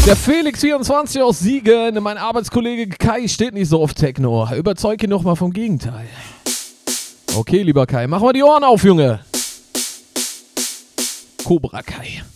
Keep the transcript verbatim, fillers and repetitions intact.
Der Felix vierundzwanzig aus Siegen, mein Arbeitskollege Kai steht nicht so auf Techno. Überzeug ihn noch mal vom Gegenteil. Okay, lieber Kai, mach mal die Ohren auf, Junge. Cobra Kai.